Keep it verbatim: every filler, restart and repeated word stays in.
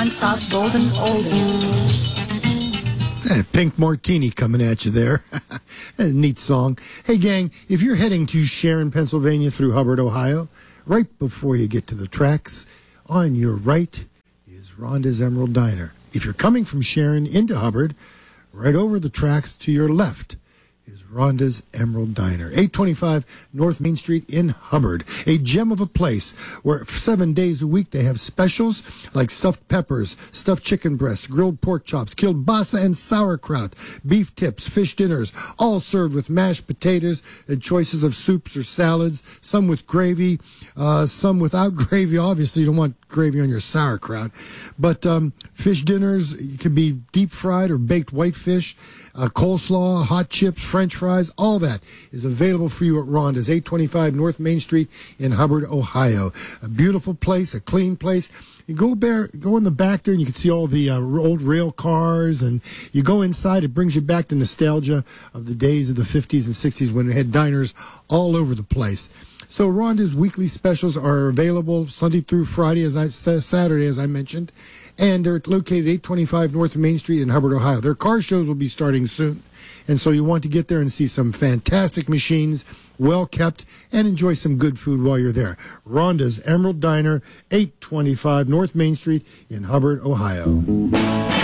non-stop golden oldies. Hey, Pink Martini coming at you there. A neat song. Hey, gang, if you're heading to Sharon, Pennsylvania through Hubbard, Ohio, right before you get to the tracks, on your right is Rhonda's Emerald Diner. If you're coming from Sharon into Hubbard, right over the tracks to your left is Rhonda's Emerald Diner, eight twenty-five North Main Street in Hubbard. A gem of a place where seven days a week they have specials like stuffed peppers, stuffed chicken breasts, grilled pork chops, kielbasa and sauerkraut, beef tips, fish dinners, all served with mashed potatoes and choices of soups or salads, some with gravy, uh, some without gravy. Obviously, you don't want gravy on your sauerkraut. But um, fish dinners, it could be deep fried or baked whitefish, uh, coleslaw, hot chips, French fries, all that is available for you at Rhonda's, eight twenty-five North Main Street in Hubbard, Ohio. A beautiful place, a clean place. You go there, go in the back there, and you can see all the uh, old rail cars, and you go inside. It brings you back to nostalgia of the days of the fifties and sixties when we had diners all over the place. So Rhonda's weekly specials are available Sunday through Friday, as I Saturday, as I mentioned, and they're located at eight twenty-five North Main Street in Hubbard, Ohio. Their car shows will be starting soon, and so you want to get there and see some fantastic machines, well kept, and enjoy some good food while you're there. Rhonda's Emerald Diner, eight twenty-five North Main Street in Hubbard, Ohio.